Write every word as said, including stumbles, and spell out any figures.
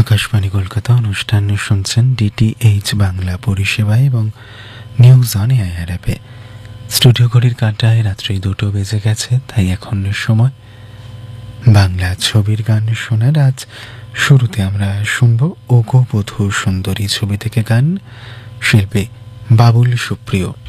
আকাশবাণী কলকাতা অনুষ্ঠান শুনছেন ডিটিএইচ বাংলা পরিষেবায় এবং নিউজ অন এআইআর অ্যাপে। স্টুডিও ঘড়ির কাঁটায় রাত্রি দুটো বেজে গেছে, তাই এখন সময় বাংলা ছবির গান শোনার। আজ শুরুতে আমরা শুনব ওগো বধূ সুন্দরী ছবি থেকে গান, শিল্পী বাবুল সুপ্রিয়।